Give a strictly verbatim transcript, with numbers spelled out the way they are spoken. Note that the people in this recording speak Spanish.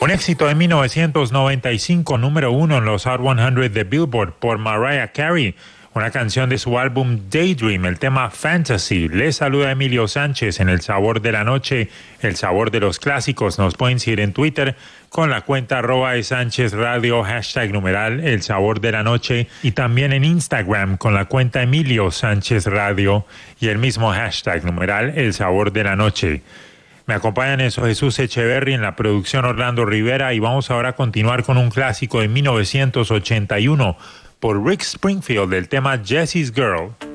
Un éxito de mil novecientos noventa y cinco, número uno en los Hot cien de Billboard por Mariah Carey, una canción de su álbum Daydream, el tema Fantasy. Les saluda Emilio Sánchez en El Sabor de la Noche, el sabor de los clásicos. Nos pueden seguir en Twitter con la cuenta arroba de Sánchez Radio, hashtag numeral El Sabor de la Noche, y también en Instagram con la cuenta Emilio Sánchez Radio y el mismo hashtag numeral El Sabor de la Noche. Me acompañan eso Jesús Echeverry, en la producción Orlando Rivera, y vamos ahora a continuar con un clásico de mil novecientos ochenta y uno por Rick Springfield, del tema Jessie's Girl.